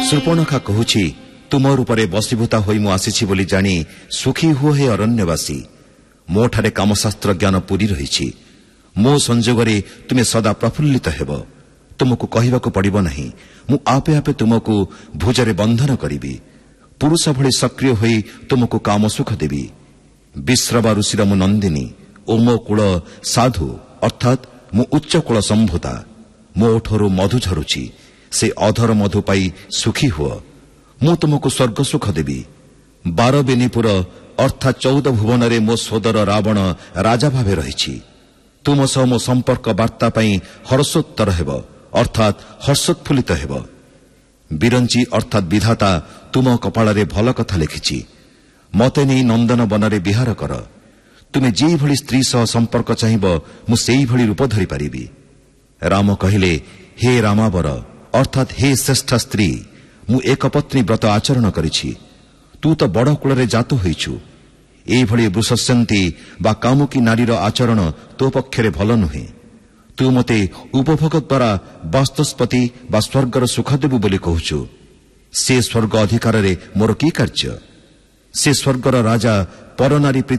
ଶୂର୍ପଣଖା କହୁଛି, ତୁମର ଉପରେ ବଶୀଭୂତା ହୋଇ ମୁଁ ଆସିଛି ବୋଲି ଜାଣି ସୁଖୀ ହୁଅ ହେ ଅରଣ୍ୟବାସୀ। ମୋଠାରେ କାମଶାସ୍ତ୍ର ଜ୍ଞାନ ପୂରି ରହିଛି। ମୋ ସଂଯୋଗରେ ତୁମେ ସଦା ପ୍ରଫୁଲ୍ଲିତ ହେବ। ତୁମକୁ କହିବାକୁ ପଡ଼ିବ ନାହିଁ, ମୁଁ ଆପେ ଆପେ ତୁମକୁ ଭୁଜରେ ବନ୍ଧନ କରିବି। ପୁରୁଷ ଭଳି ସକ୍ରିୟ ହୋଇ ତୁମକୁ କାମ ସୁଖ ଦେବି। ବିଶ୍ରବା ଋଷିର ମୁଁ ନନ୍ଦିନୀ ଓ ମୋ କୂଳ ସାଧୁ, ଅର୍ଥାତ୍ ମୁଁ ଉଚ୍ଚ କୂଳ ସମ୍ଭୂତା। ମୋ ଓଠରୁ ମଧୁ ଝରୁଛି, ସେ ଅଧର ମଧୁ ପାଇ ସୁଖୀ ହୁଅ। ମୁଁ ତୁମକୁ ସ୍ୱର୍ଗ ସୁଖ ଦେବି। 12 ବେନିପୁର ଅର୍ଥାତ୍ 14 ଭୁବନରେ ମୋ ସୋଦର ରାବଣ ରାଜା ଭାବେ ରହିଛି। ତୁମ ସହ ମୋ ସମ୍ପର୍କ ବାର୍ତ୍ତା ପାଇଁ ହର୍ଷୋତ୍ତର ହେବ, ଅର୍ଥାତ୍ ହର୍ଷୋତ୍ଫୁଲ୍ଲିତ ହେବ। ବିରଞ୍ଚି ଅର୍ଥାତ୍ ବିଧାତା ତୁମ କପାଳରେ ଭଲ କଥା ଲେଖିଛି। ମତେ ନେଇ ନନ୍ଦନ ବନରେ ବିହାର କର। ତୁମେ ଯେଭଳି ସ୍ତ୍ରୀ ସହ ସମ୍ପର୍କ ଚାହିଁବ, ମୁଁ ସେଇଭଳି ରୂପ ଧରିପାରିବି। ରାମ କହିଲେ, ହେ ରାମାବର ଅର୍ଥାତ୍ ହେ ଶ୍ରେଷ୍ଠ ସ୍ତ୍ରୀ, ମୁଁ ଏକପତ୍ନୀ ବ୍ରତ ଆଚରଣ କରିଛି। ତୁ ତ ବଡ଼ କୂଳରେ ଜାତ ହୋଇଛୁ। ଏଇଭଳି ବୃଷସ୍ୟନ୍ତୀ ବା କାମୁକୀ ନାରୀର ଆଚରଣ ତୋ ପକ୍ଷରେ ଭଲ ନୁହେଁ। ତୁ ମୋତେ ଉପଭୋଗ ଦ୍ୱାରା ବାସ୍ତସ୍ପତି ବା ସ୍ୱର୍ଗର ସୁଖ ଦେବୁ ବୋଲି କହୁଛୁ। ସେ ସ୍ୱର୍ଗ ଅଧିକାରରେ ମୋର କି କାର୍ଯ୍ୟ? ସେ ସ୍ୱର୍ଗର ରାଜା ପରନାରୀ